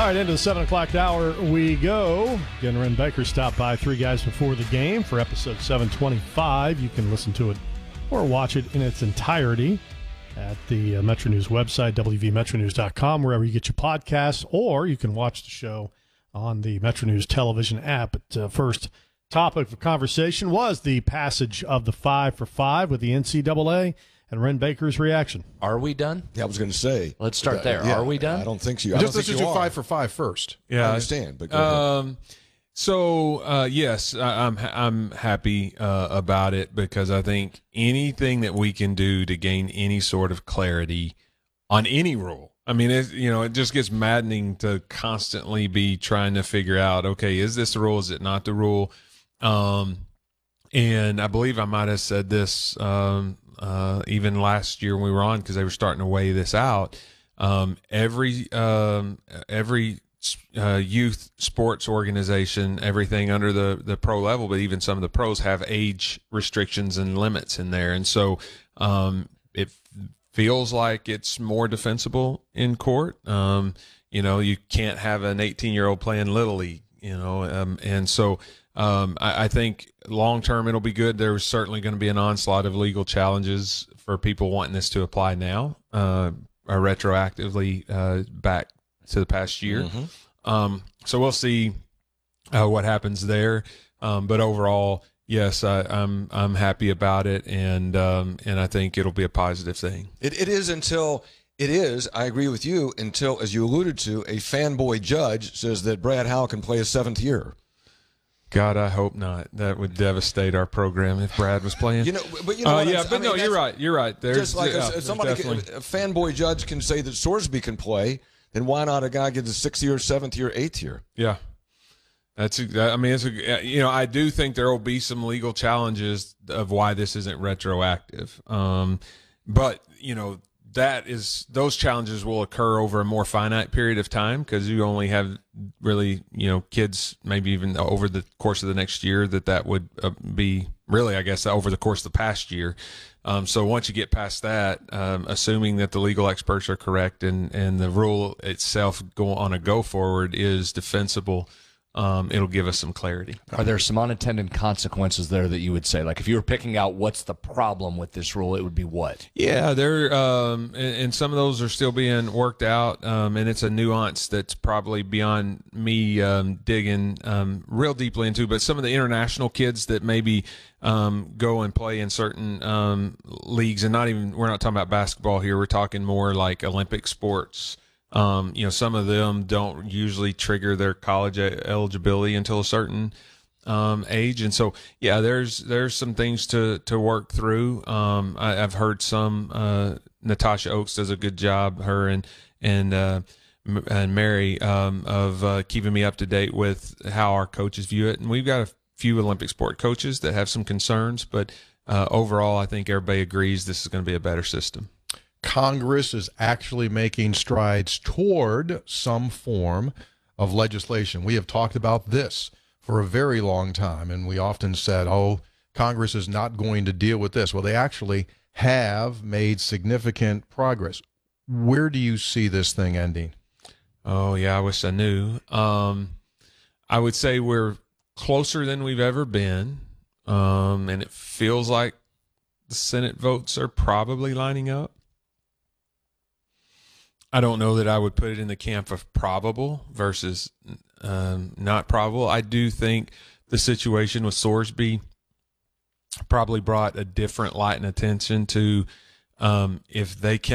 All right, into the 7 o'clock hour we go. Again, Wren Baker stopped by Three Guys Before the Game for episode 725. You can listen to it or watch it in its entirety at the Metro News website, wvmetronews.com, wherever you get your podcasts, or you can watch the show on the Metro News television app. But first topic of conversation was the passage of the 5 for 5 with the NCAA and Wren Baker's reaction. Are we done? Yeah, I was going to say. Let's start there. Yeah, are we done? I don't think so. Just let's do 5 for 5 first. Yeah, I understand. But go ahead. Yes, I'm happy about it because I think anything that we can do to gain any sort of clarity on any rule. I mean, it just gets maddening to constantly be trying to figure out, okay, is this the rule? Is it not the rule? And I believe I might have said this even last year when we were on, because they were starting to weigh this out. Every youth sports organization, everything under the pro level, but even some of the pros have age restrictions and limits in there. And so it feels like it's more defensible in court. You can't have an 18-year-old playing Little League, and so I think long-term it'll be good. There's certainly going to be an onslaught of legal challenges for people wanting this to apply now, retroactively back to the past year. Mm-hmm. So we'll see what happens there. But overall, yes, I'm happy about it, and I think it'll be a positive thing. It is, I agree with you, until, as you alluded to, a fanboy judge says that Brad Howell can play his 7th year. God, I hope not. That would devastate our program if Brad was playing. You're right. You're right. There's Just like a fanboy judge can say that Sorsby can play, then why not a guy get the 6th year, 7th year, 8th year? Yeah, I do think there will be some legal challenges of why this isn't retroactive. But those challenges will occur over a more finite period of time, because you only have really, kids, maybe even over the course of the next year that would be really, I guess, over the course of the past year. So once you get past that, assuming that the legal experts are correct and the rule itself on a go forward is defensible, it'll give us some clarity. Are there some unintended consequences there that you would say? Like, if you were picking out what's the problem with this rule, it would be what? Yeah, and some of those are still being worked out, and it's a nuance that's probably beyond me digging real deeply into. But some of the international kids that maybe go and play in certain leagues, and we're not talking about basketball here. We're talking more like Olympic sports. Some of them don't usually trigger their college eligibility until a certain age, and so there's some things to work through. I've heard some. Natasha Oakes does a good job. Her and Mary of keeping me up to date with how our coaches view it, and we've got a few Olympic sport coaches that have some concerns, but overall, I think everybody agrees this is going to be a better system. Congress is actually making strides toward some form of legislation. We have talked about this for a very long time, and we often said, Congress is not going to deal with this. Well, they actually have made significant progress. Where do you see this thing ending? Oh, yeah, I wish I knew. I would say we're closer than we've ever been, and it feels like the Senate votes are probably lining up. I don't know that I would put it in the camp of probable versus not probable. I do think the situation with Sorsby probably brought a different light and attention to if they can